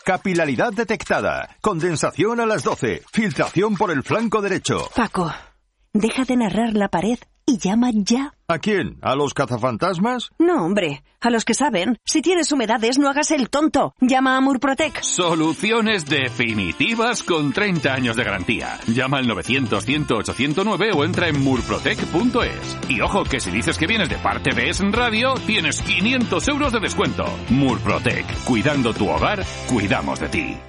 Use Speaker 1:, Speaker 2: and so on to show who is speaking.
Speaker 1: Capilaridad detectada. Condensación a las 12. Filtración por el flanco derecho.
Speaker 2: Paco, deja de narrar la pared y llama ya.
Speaker 1: ¿A quién? ¿A los cazafantasmas?
Speaker 2: No, hombre, a los que saben. Si tienes humedades, no hagas el tonto. Llama a Murprotec.
Speaker 3: Soluciones definitivas con 30 años de garantía. Llama al 900-100-809 o entra en murprotec.es. Y ojo, que si dices que vienes de parte de Es Radio, tienes 500 euros de descuento. Murprotec. Cuidando tu hogar, cuidamos de ti.